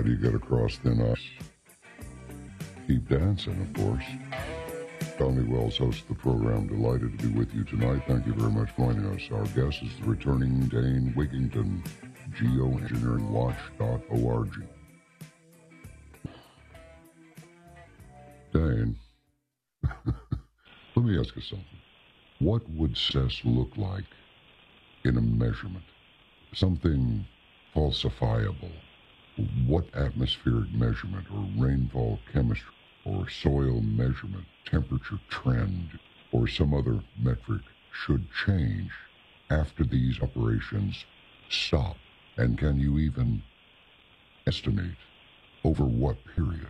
do you get across thin ice? Keep dancing, of course. Tommy Wells hosts the program. Delighted to be with you tonight. Thank you very much for joining us. Our guest is the returning Dane Wigington, geoengineeringwatch.org. Dane, let me ask you something. What would success look like in a measurement? Something falsifiable. What atmospheric measurement or rainfall chemistry or soil measurement, temperature trend, or some other metric should change after these operations stop? And can you even estimate over what period?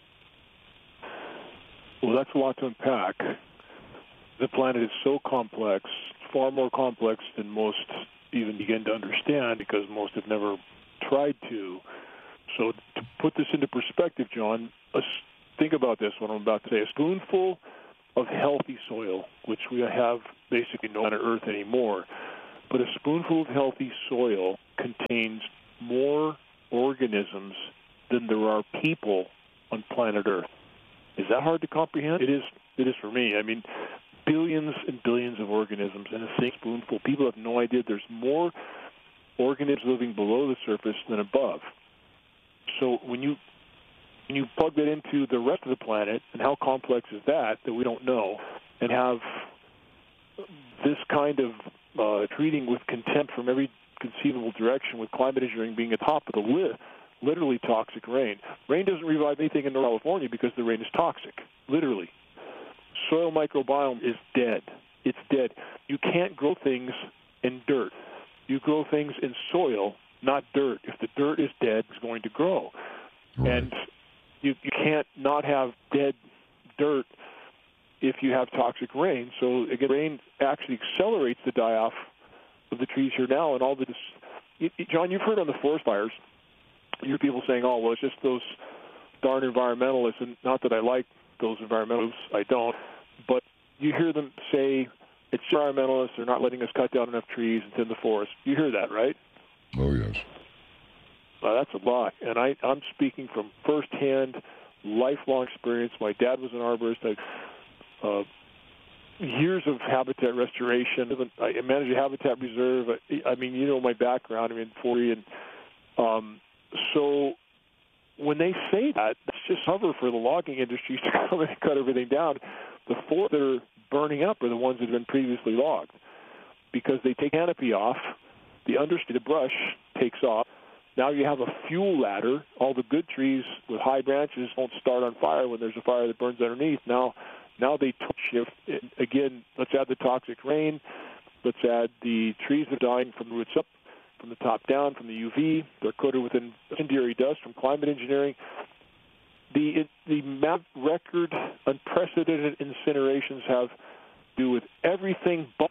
Well, that's a lot to unpack. The planet is so complex, far more complex than most even begin to understand because most have never tried to. So to put this into perspective, John, think about this, what I'm about to say. A spoonful of healthy soil, which we have basically no planet Earth anymore, but a spoonful of healthy soil contains more organisms than there are people on planet Earth. Is that hard to comprehend? It is for me. I mean, billions and billions of organisms in a single spoonful. People have no idea there's more organisms living below the surface than above. So when you plug that into the rest of the planet, and how complex is that we don't know, and have this kind of treating with contempt from every conceivable direction, with climate engineering being at the top of the list, literally toxic rain. Rain doesn't revive anything in Northern California because the rain is toxic, literally. Soil microbiome is dead. It's dead. You can't grow things in dirt. You grow things in soil, not dirt. If the dirt is dead, it's going to grow. Right. And you can't not have dead dirt if you have toxic rain. So, again, rain actually accelerates the die-off of the trees here now. And all this, John, you've heard on the forest fires, you hear people saying, oh, well, it's just those darn environmentalists. And not that I like those environmentalists, I don't. But you hear them say, it's environmentalists, they're not letting us cut down enough trees and thin the forest. You hear that, right? Oh, yes. That's a lie. And I'm speaking from firsthand, lifelong experience. My dad was an arborist. Years of habitat restoration. I manage a habitat reserve. I mean, you know my background. I'm in 40. And so when they say that, it's just cover for the logging industries to come in and cut everything down. The forests that are burning up are the ones that have been previously logged because they take canopy off, the understory, the brush takes off. Now you have a fuel ladder. All the good trees with high branches won't start on fire when there's a fire that burns underneath. Now they shift. Again, let's add the toxic rain. Let's add the trees that are dying from the roots up, from the top down, from the UV. They're coated with incendiary dust from climate engineering. The map record unprecedented incinerations have to do with everything but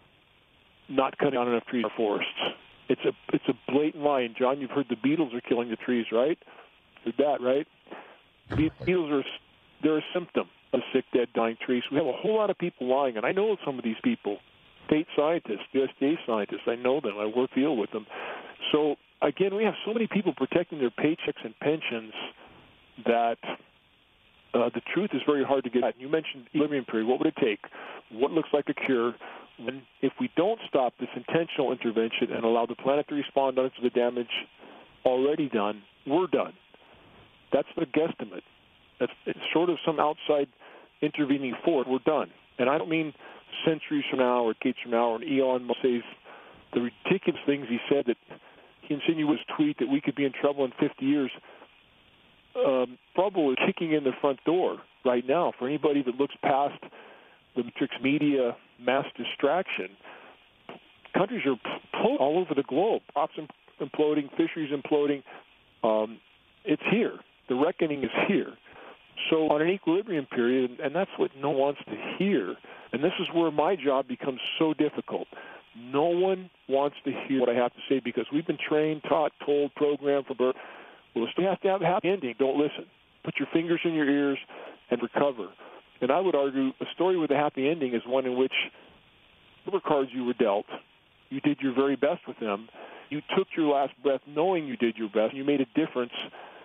not cutting down enough trees in our forests. It's a blatant lie. And John, you've heard the beetles are killing the trees, right? Heard that, right? Beetles they're a symptom of sick, dead, dying trees. We have a whole lot of people lying, and I know some of these people, state scientists, USDA scientists. I know them. I deal with them. So again, we have so many people protecting their paychecks and pensions that the truth is very hard to get at. You mentioned equilibrium period. What would it take? What looks like a cure? And if we don't stop this intentional intervention and allow the planet to respond to the damage already done, we're done. That's the guesstimate. It's short of some outside intervening force, we're done. And I don't mean centuries from now or decades from now or an Elon says the ridiculous things he said that he insinuated in his tweet that we could be in trouble in 50 years. Trouble is kicking in the front door right now for anybody that looks past the matrix media mass distraction. Countries are all over the globe. Crops imploding, fisheries imploding. It's here. The reckoning is here. So on an equilibrium period, and that's what no one wants to hear, and this is where my job becomes so difficult. No one wants to hear what I have to say because we've been trained, taught, told, programmed for birth. Well, you have to have a happy ending. Don't listen. Put your fingers in your ears and recover. And I would argue a story with a happy ending is one in which whatever cards you were dealt, you did your very best with them. You took your last breath knowing you did your best. You made a difference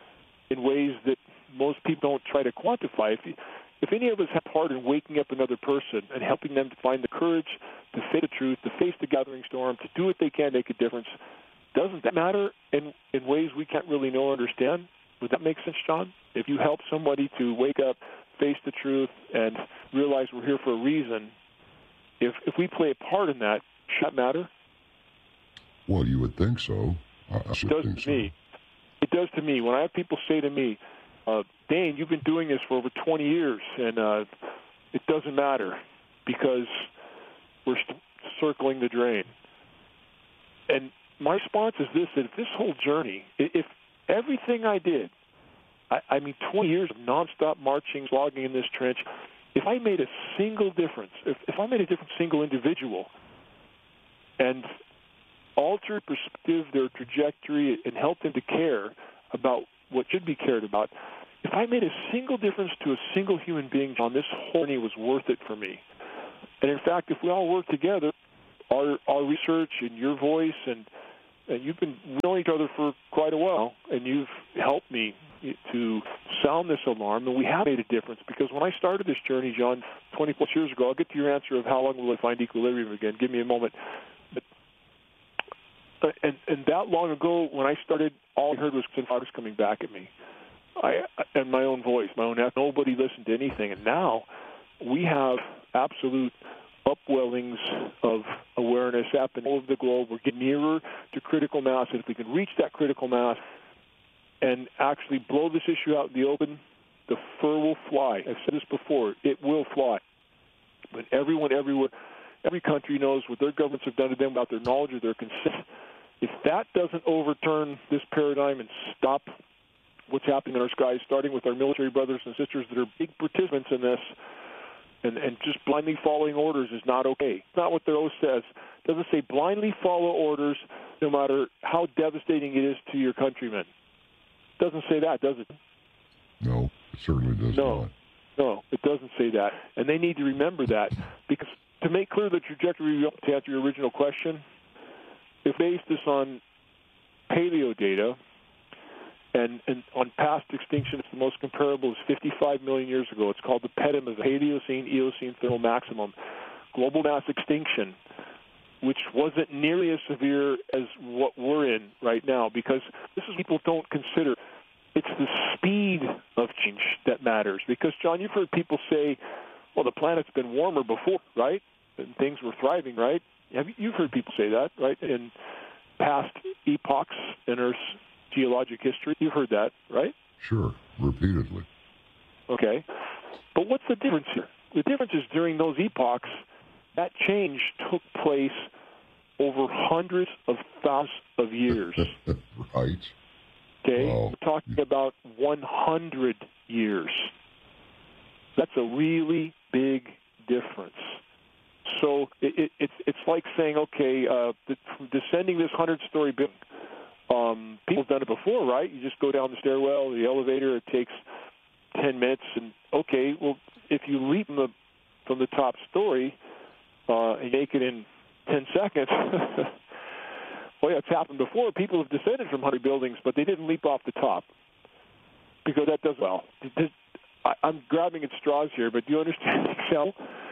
in ways that most people don't try to quantify. If any of us have part in waking up another person and helping them to find the courage to face the truth, to face the gathering storm, to do what they can to make a difference, doesn't that matter in ways we can't really know or understand? Would that make sense, John? If you help somebody to wake up, face the truth, and realize we're here for a reason, if we play a part in that, should that matter? Well, you would think so. I should think so. It does to me. When I have people say to me, Dane, you've been doing this for over 20 years, and it doesn't matter because we're circling the drain. And my response is this, that if this whole journey, if everything I did, I mean 20 years of nonstop marching, slogging in this trench, if I made a single difference, if I made a different single individual and altered perspective, their trajectory, and helped them to care about what should be cared about, if I made a single difference to a single human being, John, this whole journey was worth it for me. And in fact, if we all work together, our research and your voice, and you've been knowing each other for quite a while, and you've helped me to sound this alarm, and we have made a difference. Because when I started this journey, John, 20-plus years ago, I'll get to your answer of how long will I find equilibrium again. Give me a moment. And that long ago, when I started, all I heard was fighters coming back at me. And my own voice, my own act. Nobody listened to anything. And now we have absolute upwellings of awareness happening all over the globe. We're getting nearer to critical mass. And if we can reach that critical mass and actually blow this issue out in the open, the fur will fly. I've said this before. It will fly. When everyone, everywhere, every country knows what their governments have done to them without their knowledge or their consent, if that doesn't overturn this paradigm and stop what's happening in our skies, starting with our military brothers and sisters that are big participants in this, and just blindly following orders is not okay. It's not what the oath says. It doesn't say blindly follow orders no matter how devastating it is to your countrymen. It doesn't say that, does it? No, it certainly does not. No, it doesn't say that. And they need to remember that, because to make clear the trajectory, to answer your original question, if based this on paleo data, and on past extinction, it's the most comparable is 55 million years ago. It's called the PETM, the Paleocene-Eocene thermal maximum. Global mass extinction, which wasn't nearly as severe as what we're in right now, because this is people don't consider. It's the speed of change that matters. Because, John, you've heard people say, well, the planet's been warmer before, right? And things were thriving, right? You've heard people say that, right? In past epochs in Earth's geologic history. You've heard that, right? Sure, repeatedly. Okay. But what's the difference here? The difference is during those epochs, that change took place over hundreds of thousands of years. Right. Okay? Wow. We're talking about 100 years. That's a really big difference. So it's like saying, okay, descending this 100-story building, people have done it before, right? You just go down the stairwell, the elevator, it takes 10 minutes, and okay, well, if you leap from the top story and make it in 10 seconds, well, yeah, it's happened before. People have descended from 100 buildings, but they didn't leap off the top, because that does well. I'm grabbing at straws here, but do you understand, Excel?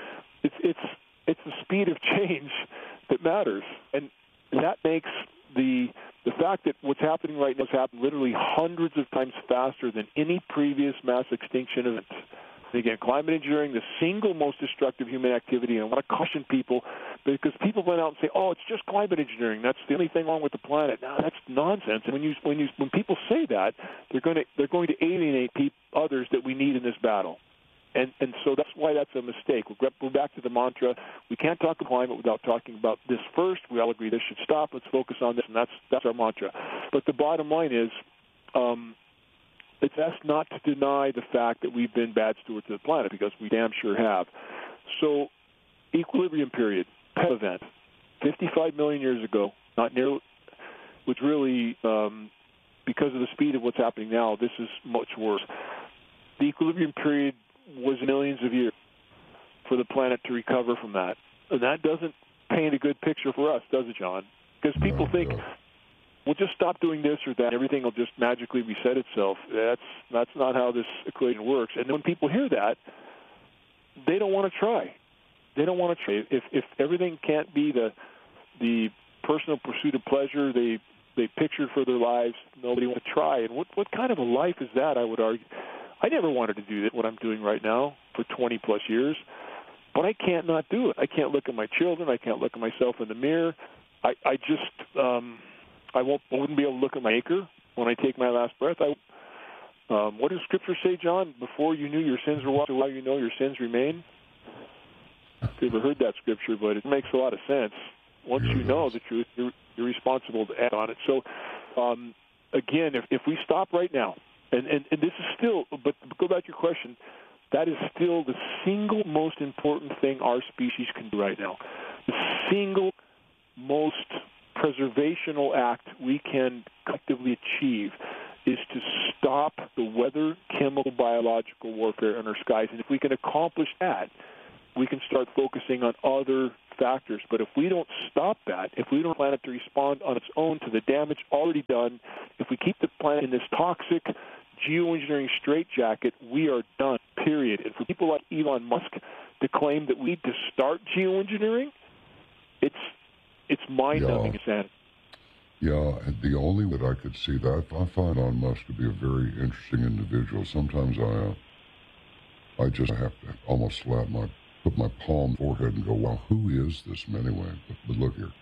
It's the speed of change that matters, and that makes the fact that what's happening right now has happened literally hundreds of times faster than any previous mass extinction event. And again, climate engineering, the single most destructive human activity, and I want to caution people, because people went out and say, oh, it's just climate engineering. That's the only thing wrong with the planet. No, that's nonsense. And when people say that, they're going to alienate others that we need in this battle. And so that's why that's a mistake. We're back to the mantra. We can't talk about climate without talking about this first. We all agree this should stop. Let's focus on this, and that's our mantra. But the bottom line is, it's best not to deny the fact that we've been bad stewards of the planet, because we damn sure have. So, equilibrium period, PET event, 55 million years ago, not near, which really, because of the speed of what's happening now, this is much worse. The equilibrium period was millions of years for the planet to recover from that. And that doesn't paint a good picture for us, does it, John? Because people think we'll just stop doing this or that, everything will just magically reset itself. That's not how this equation works. And when people hear that, they don't want to try. They don't want to try. If everything can't be the personal pursuit of pleasure they pictured for their lives, nobody wants to try. And what kind of a life is that, I would argue? I never wanted to do what I'm doing right now for 20-plus years, but I can't not do it. I can't look at my children. I can't look at myself in the mirror. I wouldn't be able to look at my Maker when I take my last breath. What does Scripture say, John? Before you knew your sins were washed away, you know your sins remain. I've never heard that Scripture, but it makes a lot of sense. Once you know the truth, you're responsible to act on it. So, again, if we stop right now, and this is still, but go back to your question, that is still the single most important thing our species can do right now. The single most preservational act we can collectively achieve is to stop the weather, chemical, biological warfare in our skies. And if we can accomplish that, we can start focusing on other factors. But if we don't stop that, if we don't plan it to respond on its own to the damage already done, if we keep the planet in this toxic geoengineering straitjacket, we are done, period. And for people like Elon Musk to claim that we need to start geoengineering, it's mind-numbing, Sam. Yeah, and the only that I could see that, I find Elon Musk to be a very interesting individual. Sometimes I just have to almost put my palm forehead and go, wow, who is this man anyway? But look here.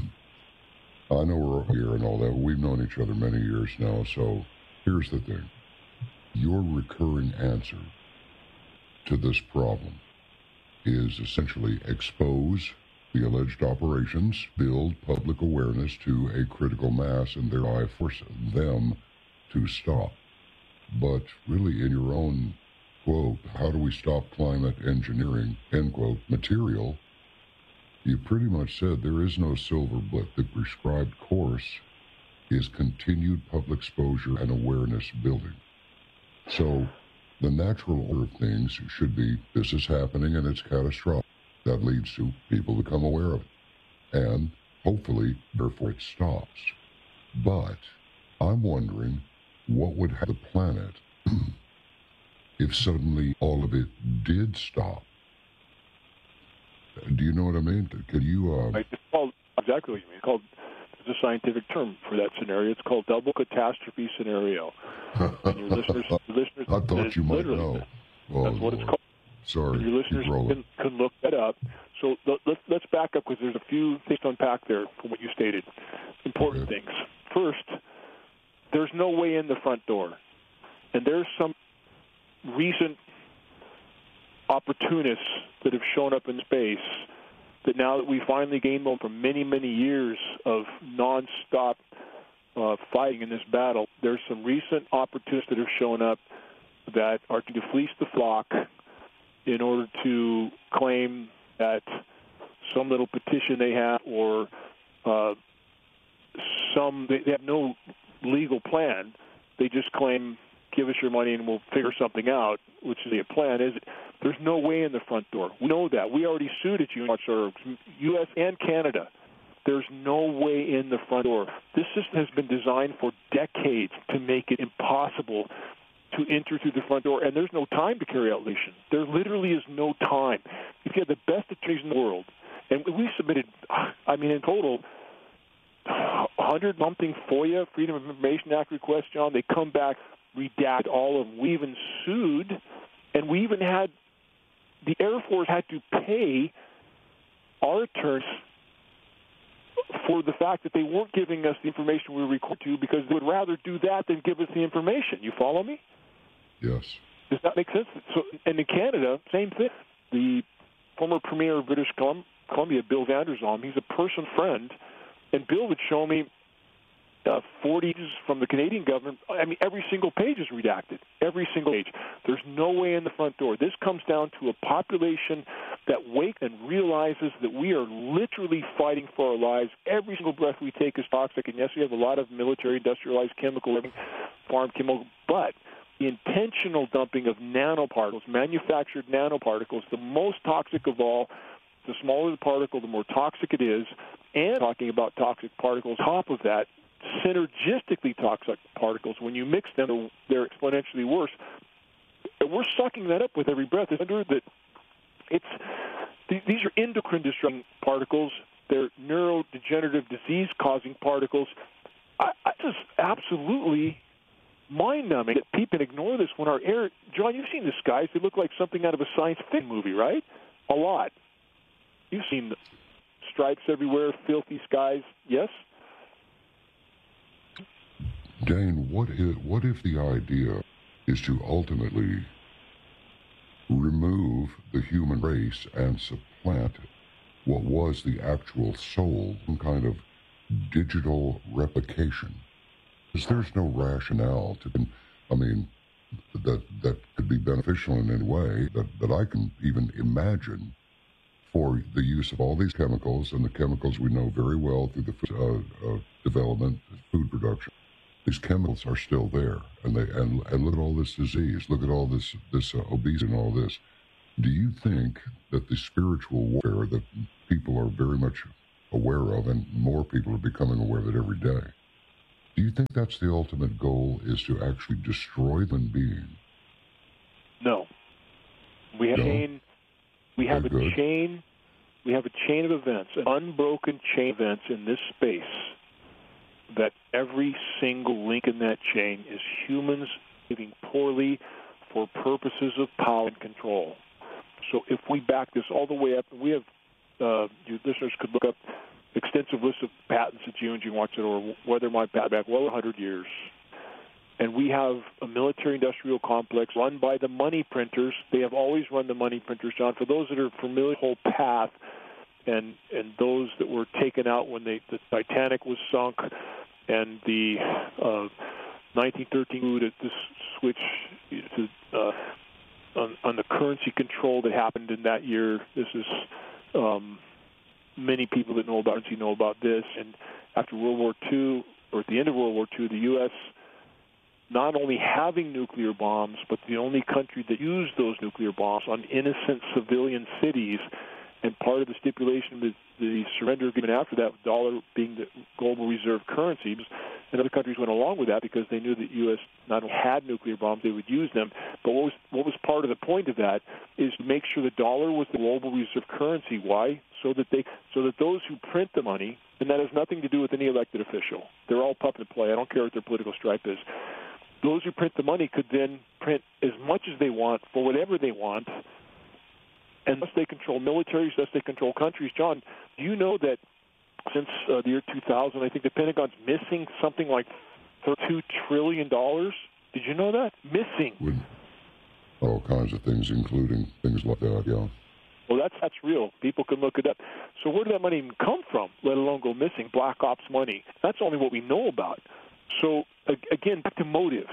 I know we're here and all that. We've known each other many years now, so here's the thing. Your recurring answer to this problem is essentially expose the alleged operations, build public awareness to a critical mass, and thereby force them to stop. But really, in your own quote, how do we stop climate engineering, end quote, material, you pretty much said there is no silver bullet. The prescribed course is continued public exposure and awareness building. So the natural order of things should be, this is happening and it's catastrophic. That leads to people to become aware of it. And hopefully, therefore, it stops. But I'm wondering what would happen to the planet if suddenly all of it did stop. Do you know what I mean? Could you... It's called, exactly what you mean. There's a scientific term for that scenario. It's called double catastrophe scenario. And your listeners I thought you might know. Oh, that's what it's called. Sorry. And your listeners can look that up. So let's back up because there's a few things to unpack there from what you stated. Important things. First, there's no way in the front door. And there's some recent opportunists that have shown up in space that now that we finally gained them from many, many years of nonstop fighting in this battle, there's some recent opportunists that have shown up that are to fleece the flock in order to claim that some little petition they have or they have no legal plan. They just claim, give us your money and we'll figure something out, which is the plan. There's no way in the front door. We know that. We already sued at U.S. and Canada. There's no way in the front door. This system has been designed for decades to make it impossible to enter through the front door, and there's no time to carry out legislation. There literally is no time. If you have the best attorneys in the world, and we submitted, in total, 100-something FOIA, Freedom of Information Act requests, John. They come back, redact all of them. We even sued, and we even had the Air Force had to pay our attorneys for the fact that they weren't giving us the information we were required to because they would rather do that than give us the information. You follow me? Yes. Does that make sense? So, and in Canada, same thing. The former Premier of British Columbia, Bill Vander Zalm, he's a personal friend, and Bill would show me 40s from the Canadian government. Every single page is redacted. Every single page. There's no way in the front door. This comes down to a population that wakes and realizes that we are literally fighting for our lives. Every single breath we take is toxic. And yes, we have a lot of military industrialized chemical, farm chemical, but the intentional dumping of nanoparticles, manufactured nanoparticles, the most toxic of all. The smaller the particle, the more toxic it is. And talking about toxic particles, on top of that, synergistically toxic particles. When you mix them, they're exponentially worse. And we're sucking that up with every breath. These are endocrine disrupting particles. They're neurodegenerative disease-causing particles. I just absolutely mind-numbing that people ignore this when our air. John, you've seen the skies. They look like something out of a science fiction movie, right? A lot. You've seen stripes everywhere, filthy skies. Yes? Dane, what if the idea is to ultimately remove the human race and supplant what was the actual soul, some kind of digital replication? Because there's no rationale that could be beneficial in any way that I can even imagine for the use of all these chemicals, and the chemicals we know very well through the development, food production. These chemicals are still there, and look at all this disease, look at all this obesity and all this. Do you think that the spiritual warfare that people are very much aware of, and more people are becoming aware of it every day, do you think that's the ultimate goal, is to actually destroy the being? No. We have a chain of events, an unbroken chain of events in this space, that every single link in that chain is humans living poorly for purposes of power and control. So if we back this all the way up, and we have, your listeners could look up extensive list of patents at Geoengineering Watch or whether my patent back well 100 years. And we have a military-industrial complex run by the money printers. They have always run the money printers, John. For those that are familiar with the whole path, and those that were taken out when the Titanic was sunk, and the 1913 to switch to on the currency control that happened in that year. This is many people that know about currency know about this. And after World War II, or at the end of World War II, the U.S. not only having nuclear bombs, but the only country that used those nuclear bombs on innocent civilian cities. And part of the stipulation of the surrender agreement after that, the dollar being the global reserve currency, and other countries went along with that because they knew that U.S. not only had nuclear bombs, they would use them. But what was part of the point of that is to make sure the dollar was the global reserve currency. Why? So that those who print the money, and that has nothing to do with any elected official. They're all puppet and play. I don't care what their political stripe is. Those who print the money could then print as much as they want for whatever they want. And thus they control militaries, thus they control countries. John, do you know that since the year 2000, I think the Pentagon's missing something like $2 trillion? Did you know that? Missing. With all kinds of things, including things like that, yeah. Well, that's real. People can look it up. So where did that money even come from, let alone go missing? Black ops money. That's only what we know about. So, again, back to motives.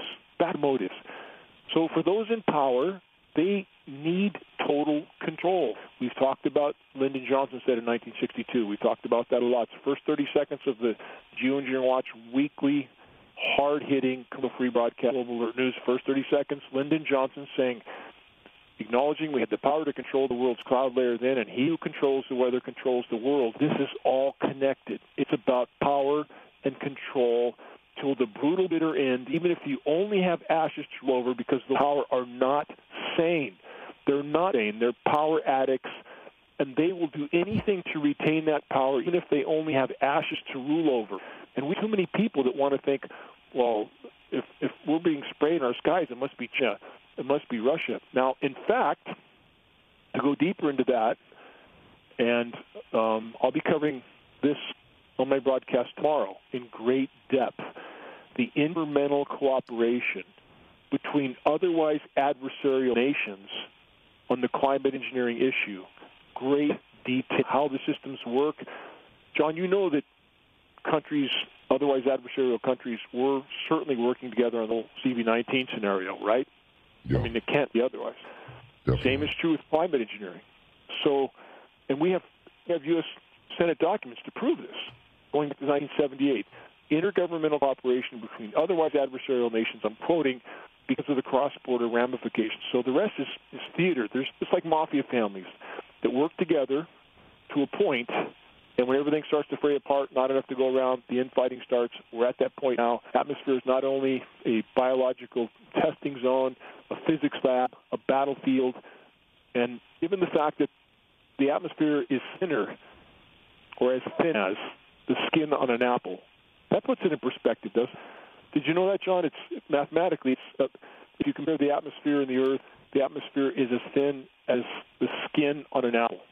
So for those in power, they need total control. We've talked about Lyndon Johnson said in 1962. We've talked about that a lot. It's the first 30 seconds of the Geoengineering Watch weekly, hard-hitting, free broadcast, Global Alert News. First 30 seconds, Lyndon Johnson saying, acknowledging we had the power to control the world's cloud layer then, and he who controls the weather controls the world. This is all connected. It's about power and control till the brutal bitter end, even if you only have ashes to roll over, because the power are not sane. They're not sane. They're power addicts, and they will do anything to retain that power, even if they only have ashes to rule over. And we have too many people that want to think, well, if we're being sprayed in our skies, it must be China. It must be Russia. Now, in fact, to go deeper into that, and I'll be covering this on my broadcast tomorrow in great depth, the intergovernmental cooperation between otherwise adversarial nations on the climate engineering issue. Great detail, how the systems work. John, you know that countries, otherwise adversarial countries, were certainly working together on the CV-19 scenario, right? Yeah. I mean, it can't be otherwise. Definitely. Same is true with climate engineering. So, and we have U.S. Senate documents to prove this, going back to 1978. Intergovernmental cooperation between otherwise adversarial nations, I'm quoting, because of the cross-border ramifications. So the rest is theater. There's just like mafia families that work together to a point, And when everything starts to fray apart, not enough to go around, the infighting starts. We're at that point now. Atmosphere is not only a biological testing zone, a physics lab, a battlefield, and given the fact that the atmosphere is thinner, or as thin as the skin on an apple, that puts it in perspective, doesn't it? Did you know that, John? It's mathematically, if you compare the atmosphere and the Earth, the atmosphere is as thin as the skin on an apple.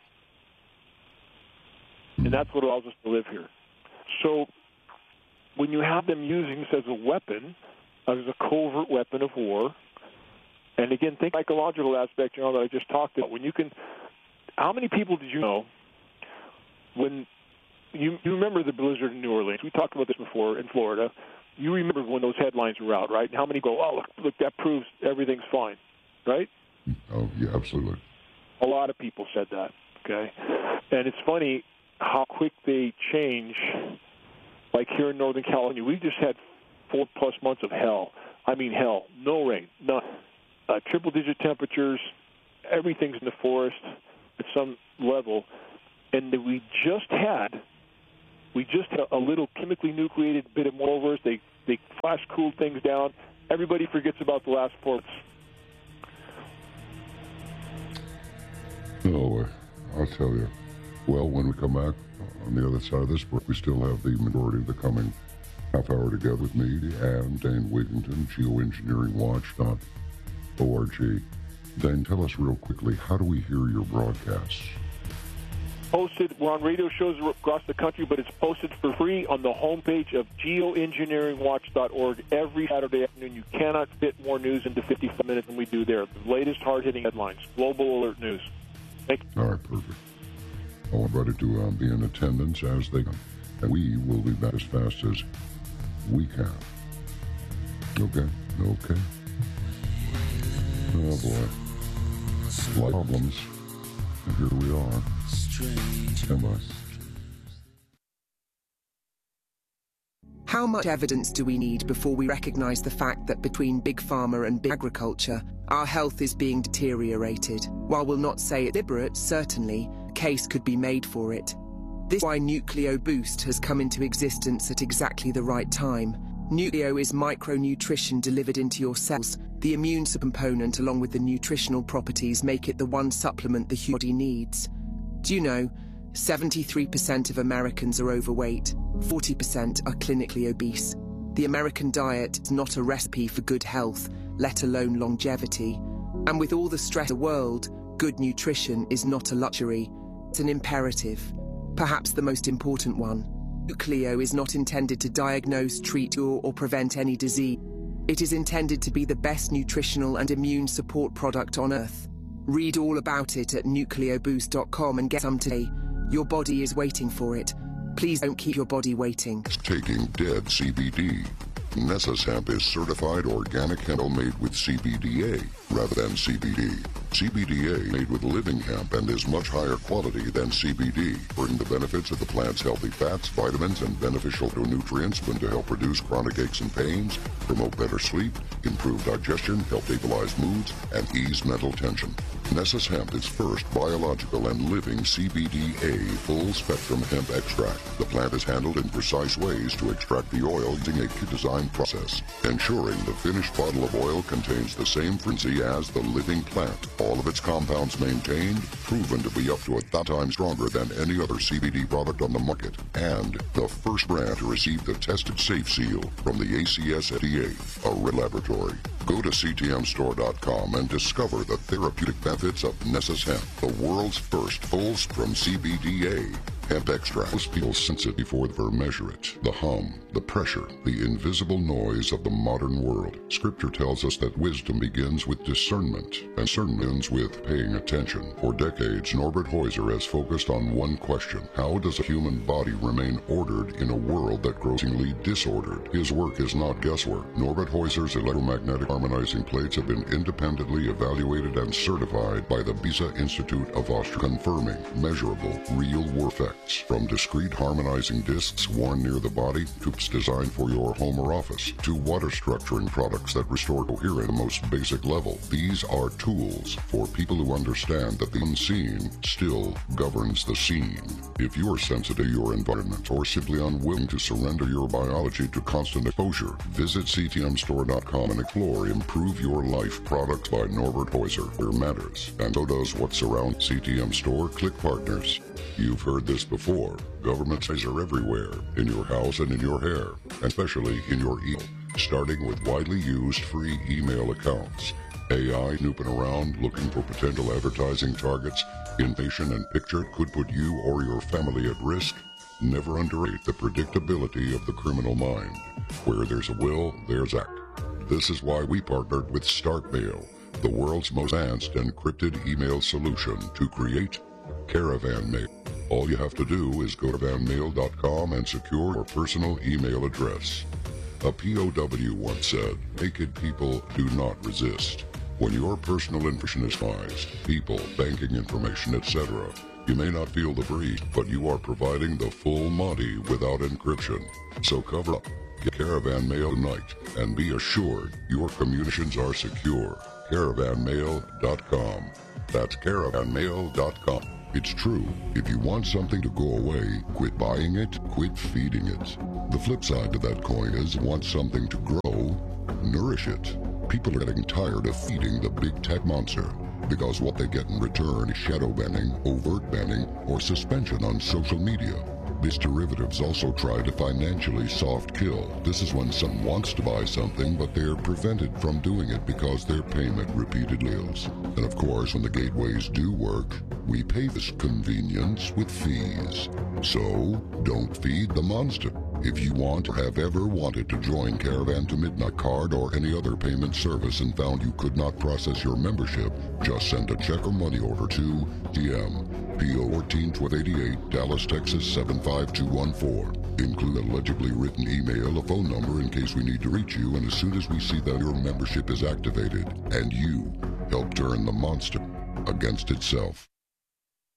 And that's what allows us to live here. So when you have them using this as a weapon, as a covert weapon of war, and again, think psychological aspect, that I just talked about. When you can, how many people did you know when you remember the blizzard in New Orleans? We talked about this before in Florida. You remember when those headlines were out, right? And how many go, oh, look, that proves everything's fine, right? Oh, yeah, absolutely. A lot of people said that, okay? And it's funny how quick they change. Like here in Northern California, we just had 4+ months of hell. I mean hell. No rain, none. Triple-digit temperatures, everything's in the forest at some level. And we just had a little chemically nucleated bit of more over us. They flash-cooled things down. Everybody forgets about the last 4 months. No, I'll tell you. Well, when we come back on the other side of this break, we still have the majority of the coming half hour together with me and Dane Wigington, geoengineeringwatch.org. Dane, tell us real quickly, how do we hear your broadcasts? Posted, we're on radio shows across the country, but it's posted for free on the homepage of geoengineeringwatch.org every Saturday afternoon. You cannot fit more news into 55 minutes than we do there. The latest hard-hitting headlines, global alert news. Thank you. All right, perfect. I want everybody to be in attendance as they come, and we will be back as fast as we can. Okay. Oh, boy. A lot of problems, and here we are. Stand by. How much evidence do we need before we recognize the fact that between Big Pharma and Big Agriculture, our health is being deteriorated? While we'll not say it deliberate, certainly, case could be made for it. This is why Nucleo Boost has come into existence at exactly the right time. Nucleo is micronutrition delivered into your cells. The immune component along with the nutritional properties make it the one supplement the human body needs. Do you know, 73% of Americans are overweight, 40% are clinically obese. The American diet is not a recipe for good health, let alone longevity. And with all the stress in the world, good nutrition is not a luxury, it's an imperative. Perhaps the most important one. Nucleo is not intended to diagnose, treat, or prevent any disease. It is intended to be the best nutritional and immune support product on Earth. Read all about it at nucleoboost.com and get some today. Your body is waiting for it. Please don't keep your body waiting. Taking dead CBD. Nessus hemp is certified organic hemp made with CBDA rather than CBD. CBDA made with living hemp and is much higher quality than CBD, bring the benefits of the plant's healthy fats, vitamins, and beneficial nutrients to help reduce chronic aches and pains, promote better sleep, improve digestion, help stabilize moods, and ease mental tension. Nessus hemp is first biological and living CBDA full-spectrum hemp extract. The plant is handled in precise ways to extract the oil using a kit-design process, ensuring the finished bottle of oil contains the same frequency as the living plant. All of its compounds maintained, proven to be up to 1,000 times stronger than any other CBD product on the market, and the first brand to receive the tested safe seal from the ACS FDA, a red laboratory. Go to ctmstore.com and discover the therapeutic benefits of Nessus hemp, the world's first full-spectrum CBDA hemp extract. Most people sense it before they ever measure it. The hum, the pressure, the invisible noise of the modern world. Scripture tells us that wisdom begins with discernment, and discernment ends with paying attention. For decades, Norbert Heuser has focused on one question: how does a human body remain ordered in a world that grows increasingly disordered? His work is not guesswork. Norbert Heuser's electromagnetic harmonizing plates have been independently evaluated and certified by the Besa Institute of Austria, confirming measurable, real-world effects. products, from discrete harmonizing discs worn near the body to designed for your home or office, to water structuring products that restore coherence at the most basic level. These are tools for people who understand that the unseen still governs the scene. If you are sensitive to your environment or simply unwilling to surrender your biology to constant exposure, visit ctmstore.com and explore Improve Your Life products by Norbert Heuser, where matters, and so does what surrounds CTM Store Click Partners. You've heard this before. Government eyes are everywhere, in your house and in your hair, and especially in your email, starting with widely used free email accounts. AI snooping around looking for potential advertising targets, information and picture could put you or your family at risk. Never underrate the predictability of the criminal mind. Where there's a will, there's act. This is why we partnered with StarkMail, the world's most advanced encrypted email solution, to create Caravan Mail. All you have to do is go to caravanmail.com and secure your personal email address. A POW once said, "Naked people do not resist." When your personal information is compromised, people, banking information, etc., you may not feel the breeze, but you are providing the full Monty without encryption. So cover up. Get Caravan Mail tonight and be assured your communications are secure. Caravanmail.com. That's caravanmail.com. It's true. If you want something to go away, quit buying it, quit feeding it. The flip side to that coin is, want something to grow, nourish it. People are getting tired of feeding the big tech monster, because what they get in return is shadow banning, overt banning, or suspension on social media. These derivatives also try to financially soft kill. This is when someone wants to buy something, but they're prevented from doing it because their payment repeatedly fails. And of course, when the gateways do work, we pay this convenience with fees. So, don't feed the monster. If you want or have ever wanted to join Caravan to Midnight Card or any other payment service and found you could not process your membership, just send a check or money order to TM, PO 14-1288, Dallas, Texas 75214. Include a legibly written email, a phone number in case we need to reach you, and as soon as we see that your membership is activated, and you help turn the monster against itself.